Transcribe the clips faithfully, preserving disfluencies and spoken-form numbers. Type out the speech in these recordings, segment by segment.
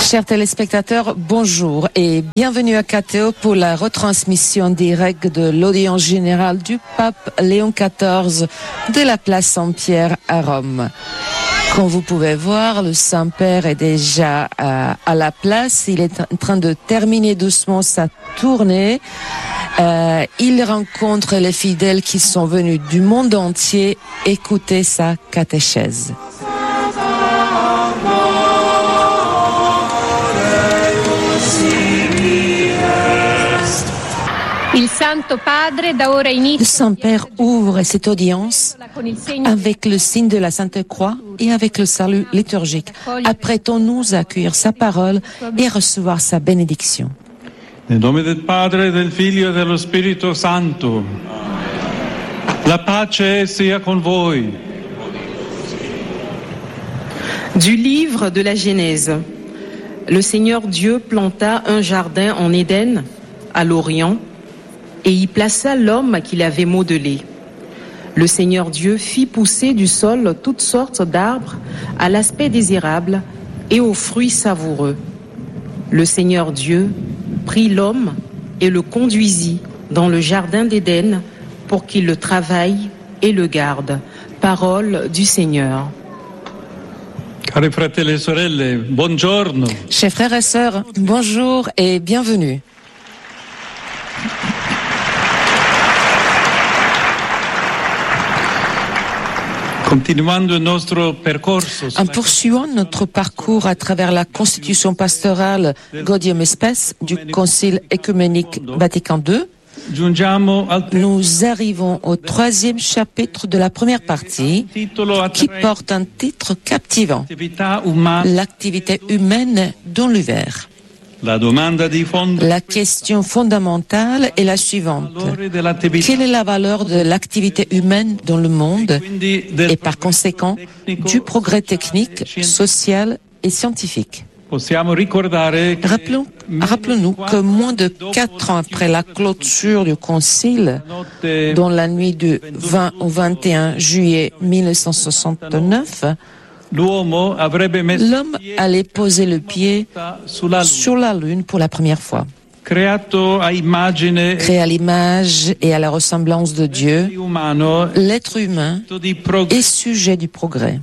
Chers téléspectateurs, bonjour et bienvenue à K T O pour la retransmission directe de l'audience générale du pape Léon quatorze de la place Saint-Pierre à Rome. Comme vous pouvez voir, le Saint-Père est déjà à, à la place. Il est en train de terminer doucement sa tournée. Euh, il rencontre les fidèles qui sont venus du monde entier écouter sa catéchèse. Le Saint-Père ouvre cette audience avec le signe de la Sainte Croix et avec le salut liturgique. Apprêtons-nous à accueillir sa parole et recevoir sa bénédiction. Nel nome del Padre, del Figlio e dello Spirito Santo. La pace sia con voi. Du livre de la Genèse. Le Seigneur Dieu planta un jardin en Éden, à l'Orient, et y plaça l'homme qu'il avait modelé. Le Seigneur Dieu fit pousser du sol toutes sortes d'arbres à l'aspect désirable et aux fruits savoureux. Le Seigneur Dieu prit l'homme et le conduisit dans le jardin d'Éden pour qu'il le travaille et le garde. Parole du Seigneur. Cari fratelli e sorelle, buongiorno. Chers frères et sœurs, bonjour et bienvenue. En poursuivant notre parcours à travers la constitution pastorale Gaudium et Spes du Concile œcuménique Vatican deux, nous arrivons au troisième chapitre de la première partie qui porte un titre captivant, l'activité humaine dans l'univers. La question fondamentale est la suivante. Quelle est la valeur de l'activité humaine dans le monde et par conséquent du progrès technique, social et scientifique? Rappelons, rappelons-nous que moins de quatre ans après la clôture du Concile, dans la nuit du vingt au vingt et un juillet mille neuf cent soixante-neuf, l'homme allait poser le pied sur la Lune pour la première fois. Créé à l'image et à la ressemblance de Dieu, l'être humain est sujet du progrès.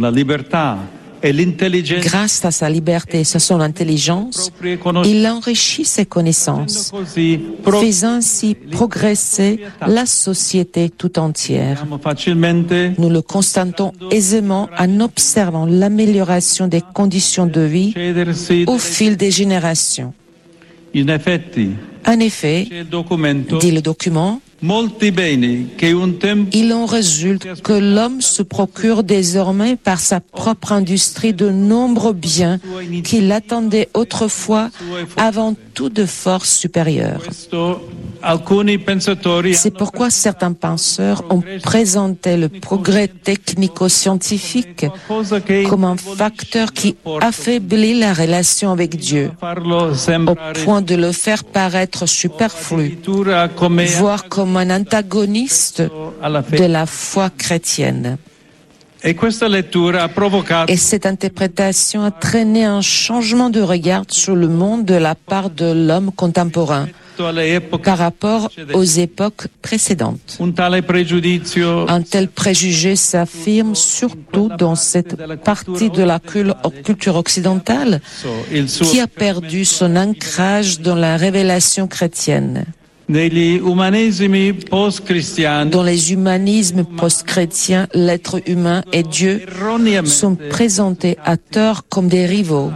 Grâce à sa liberté et à son intelligence, il enrichit ses connaissances, faisant ainsi progresser la société tout entière. Nous le constatons aisément en observant l'amélioration des conditions de vie au fil des générations. En effet, dit le document, il en résulte que l'homme se procure désormais par sa propre industrie de nombreux biens qu'il attendait autrefois avant tout de force supérieure. C'est pourquoi certains penseurs ont présenté le progrès technico-scientifique comme un facteur qui affaiblit la relation avec Dieu, au point de le faire paraître superflu, voire comme un antagoniste de la foi chrétienne. Et cette interprétation a traîné un changement de regard sur le monde de la part de l'homme contemporain par rapport aux époques précédentes. Un tel préjugé s'affirme surtout dans cette partie de la culture occidentale qui a perdu son ancrage dans la révélation chrétienne. Dans les humanismes post-chrétiens, l'être humain et Dieu sont présentés à tort comme des rivaux.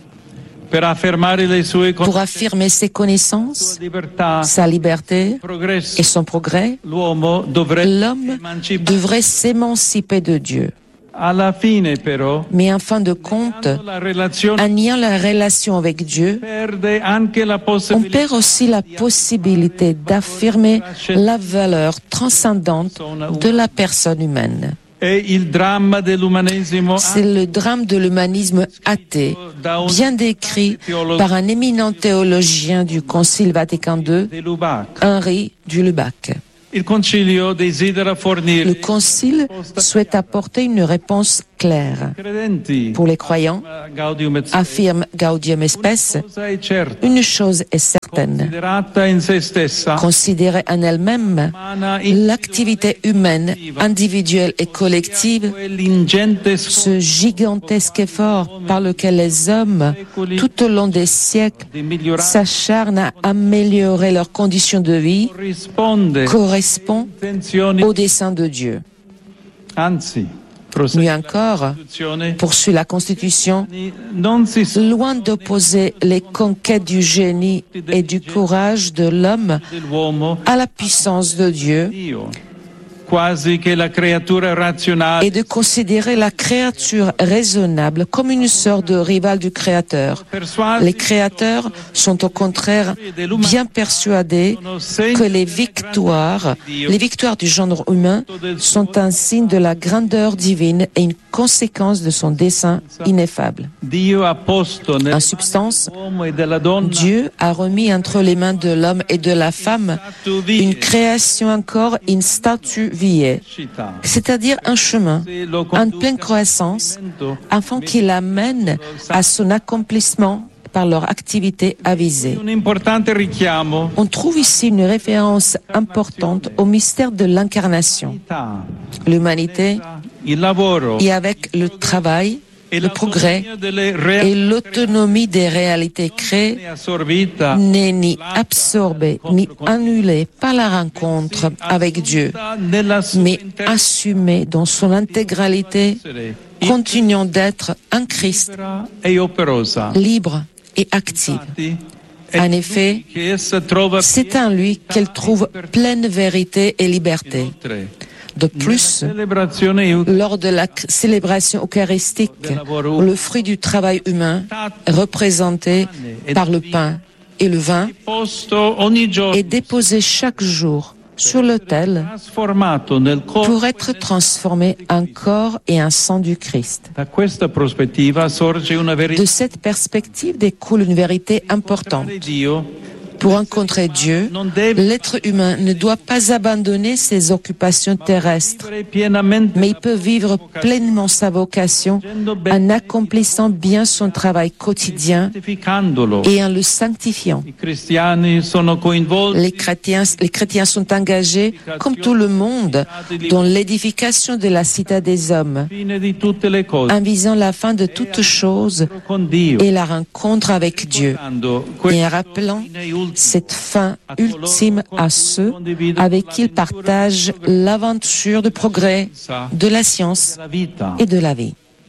Pour affirmer ses connaissances, sa liberté et son progrès, l'homme devrait s'émanciper de Dieu. Mais en fin de compte, en niant la relation avec Dieu, on perd aussi la possibilité d'affirmer la valeur transcendante de la personne humaine. C'est le drame de l'humanisme athée, bien décrit par un éminent théologien du Concile Vatican deux, Henri du Lubac. Le Concile souhaite apporter une réponse claire. Pour les croyants, affirme Gaudium et Spes, une chose est certaine. Considérée en elle-même, l'activité humaine, individuelle et collective, ce gigantesque effort par lequel les hommes, tout au long des siècles, s'acharnent à améliorer leurs conditions de vie, correspond au dessein de Dieu. Mieux encore, poursuit la Constitution, loin d'opposer les conquêtes du génie et du courage de l'homme à la puissance de Dieu, et de considérer la créature raisonnable comme une sorte de rivale du Créateur. Les créateurs sont au contraire bien persuadés que les victoires, les victoires du genre humain sont un signe de la grandeur divine et une conséquence de son dessein ineffable. En substance, Dieu a remis entre les mains de l'homme et de la femme une création encore in statu viae, c'est-à-dire un chemin en pleine croissance, afin qu'il amène à son accomplissement par leur activité avisée. On trouve ici une référence importante au mystère de l'incarnation. L'humanité, et avec le travail, le progrès et l'autonomie des réalités créées, n'est ni absorbée ni annulée par la rencontre avec Dieu, mais assumée dans son intégralité, continuant d'être un Christ libre et active. En effet, c'est en lui qu'elle trouve pleine vérité et liberté. De plus, lors de la célébration eucharistique, le fruit du travail humain, représenté par le pain et le vin, est déposé chaque jour sur l'autel pour être transformé en corps et en sang du Christ. De cette perspective découle une vérité importante. Pour rencontrer Dieu, l'être humain ne doit pas abandonner ses occupations terrestres, mais il peut vivre pleinement sa vocation en accomplissant bien son travail quotidien et en le sanctifiant. Les chrétiens, les chrétiens sont engagés, comme tout le monde, dans l'édification de la cité des hommes, en visant la fin de toutes choses et la rencontre avec Dieu, et en rappelant cette fin ultime à ceux avec qui ils partagent l'aventure de progrès, de la science et de la vie.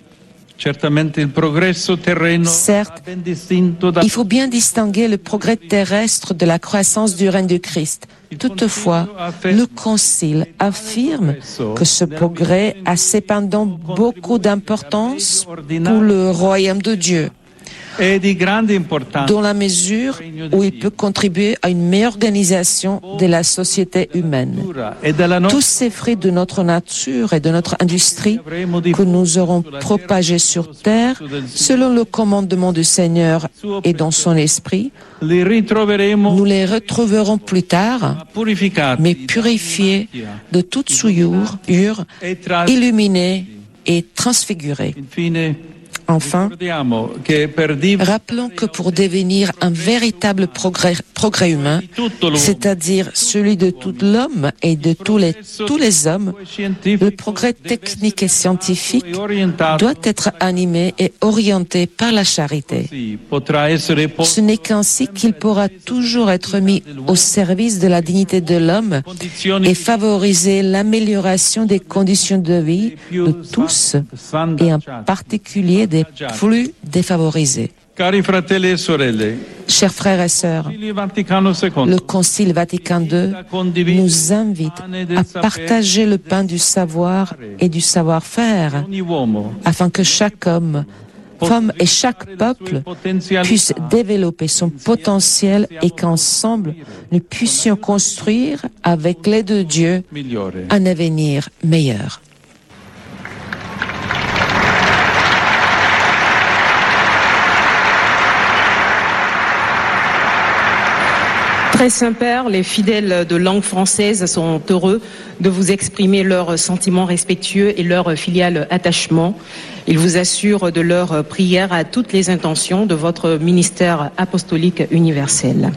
Certes, il faut bien distinguer le progrès terrestre de la croissance du règne du Christ. Toutefois, le Concile affirme que ce progrès a cependant beaucoup d'importance pour le royaume de Dieu, dans la mesure où il peut contribuer à une meilleure organisation de la société humaine. Tous ces fruits de notre nature et de notre industrie que nous aurons propagés sur terre, selon le commandement du Seigneur et dans son esprit, nous les retrouverons plus tard, mais purifiés de toute souillure, illuminés et transfigurés. Enfin, rappelons que pour devenir un véritable progrès, progrès humain, c'est-à-dire celui de tout l'homme et de tous les, tous les hommes, le progrès technique et scientifique doit être animé et orienté par la charité. Ce n'est qu'ainsi qu'il pourra toujours être mis au service de la dignité de l'homme et favoriser l'amélioration des conditions de vie de tous et en particulier des plus défavorisés. Chers frères et sœurs, le Concile Vatican deux nous invite à partager le pain du savoir et du savoir-faire afin que chaque homme, femme et chaque peuple puisse développer son potentiel et qu'ensemble nous puissions construire avec l'aide de Dieu un avenir meilleur. Très Saint-Père, les fidèles de langue française sont heureux de vous exprimer leurs sentiments respectueux et leur filial attachement. Ils vous assurent de leur prière à toutes les intentions de votre ministère apostolique universel.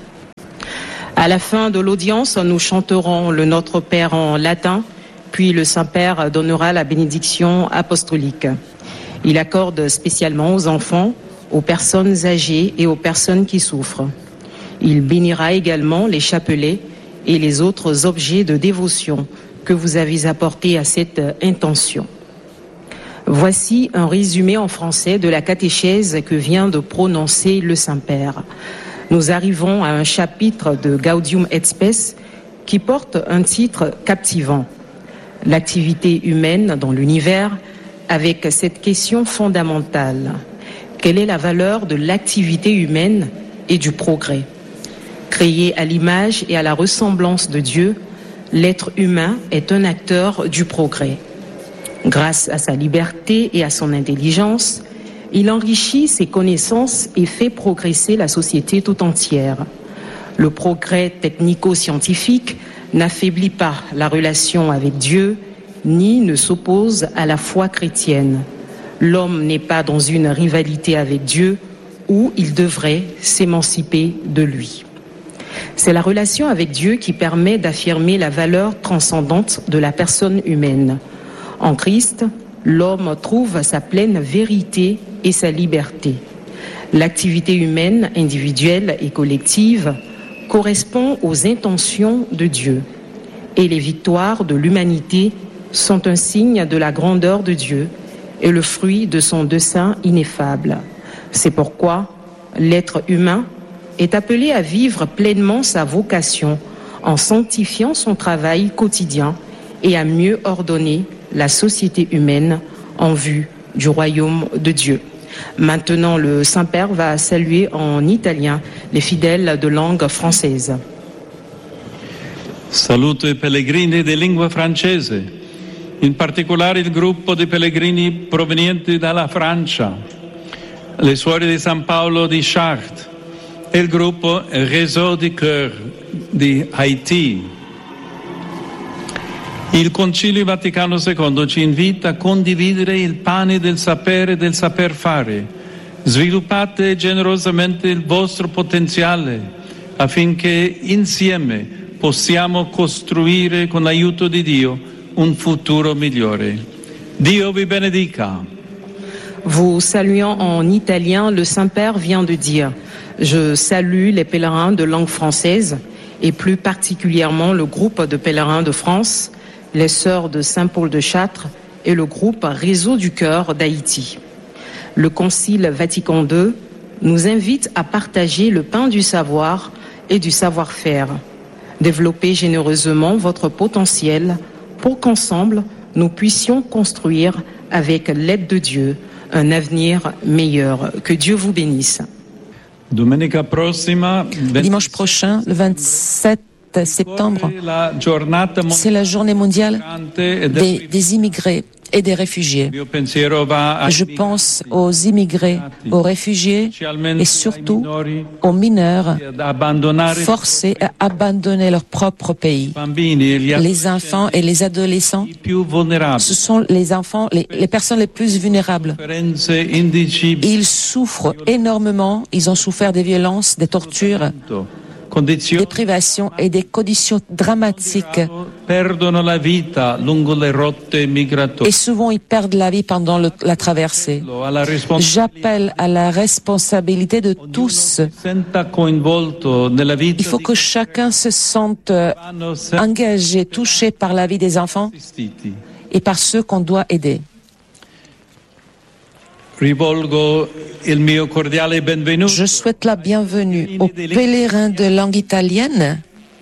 À la fin de l'audience, nous chanterons le Notre Père en latin, puis le Saint-Père donnera la bénédiction apostolique. Il accorde spécialement aux enfants, aux personnes âgées et aux personnes qui souffrent. Il bénira également les chapelets et les autres objets de dévotion que vous avez apportés à cette intention. Voici un résumé en français de la catéchèse que vient de prononcer le Saint-Père. Nous arrivons à un chapitre de Gaudium et Spes qui porte un titre captivant. L'activité humaine dans l'univers, avec cette question fondamentale. Quelle est la valeur de l'activité humaine et du progrès? Créé à l'image et à la ressemblance de Dieu, l'être humain est un acteur du progrès. Grâce à sa liberté et à son intelligence, il enrichit ses connaissances et fait progresser la société tout entière. Le progrès technico-scientifique n'affaiblit pas la relation avec Dieu, ni ne s'oppose à la foi chrétienne. L'homme n'est pas dans une rivalité avec Dieu où il devrait s'émanciper de lui. C'est la relation avec Dieu qui permet d'affirmer la valeur transcendante de la personne humaine. En Christ, l'homme trouve sa pleine vérité et sa liberté. L'activité humaine, individuelle et collective, correspond aux intentions de Dieu. Et les victoires de l'humanité sont un signe de la grandeur de Dieu et le fruit de son dessein ineffable. C'est pourquoi l'être humain est appelé à vivre pleinement sa vocation en sanctifiant son travail quotidien et à mieux ordonner la société humaine en vue du royaume de Dieu. Maintenant, le Saint-Père va saluer en italien les fidèles de langue française. Saluto i pellegrini di lingua francese, in particolare il gruppo di pellegrini provenienti dalla Francia, le suore di San Paolo di Chartres e il gruppo Réseau du Cœur di Haiti. Il Concilio Vaticano secondo ci invita a condividere il pane del sapere e del saper fare. Sviluppate generosamente il vostro potenziale affinché insieme possiamo costruire con l'aiuto di Dio un futuro migliore. Dio vi benedica. Vous saluant en italien, le Saint-Père vient de dire « Je salue les pèlerins de langue française et plus particulièrement le groupe de pèlerins de France, les Sœurs de Saint-Paul de Chartres et le groupe Réseau du Cœur d'Haïti. Le Concile Vatican deux nous invite à partager le pain du savoir et du savoir-faire. Développez généreusement votre potentiel pour qu'ensemble, nous puissions construire, avec l'aide de Dieu, un avenir meilleur. Que Dieu vous bénisse. Dimanche prochain, le vingt-sept septembre, c'est la journée mondiale des, des immigrés et des réfugiés. Je pense aux immigrés, aux réfugiés et surtout aux mineurs forcés à abandonner leur propre pays. Les enfants et les adolescents, ce sont les enfants, les, les personnes les plus vulnérables. Ils souffrent énormément, ils ont souffert des violences, des tortures, des privations et des conditions dramatiques. Et souvent, ils perdent la vie pendant le, la traversée. J'appelle à la responsabilité de tous. Il faut que chacun se sente engagé, touché par la vie des enfants et par ceux qu'on doit aider. Je souhaite la bienvenue aux pèlerins de langue italienne,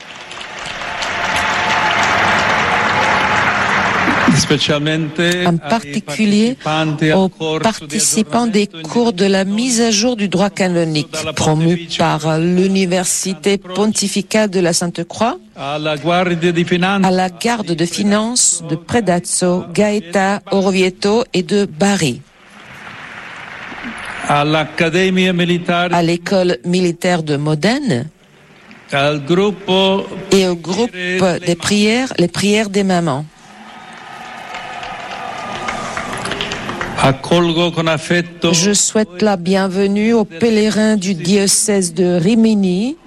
en particulier aux participants des cours de la mise à jour du droit canonique promus par l'Université pontificale de la Sainte-Croix, à la garde de finances de Predazzo, Gaeta, Orvieto et de Bari, à l'école militaire de Modène, Et au groupe des prières, les prières des mamans. Je souhaite la bienvenue aux pèlerins du diocèse de Rimini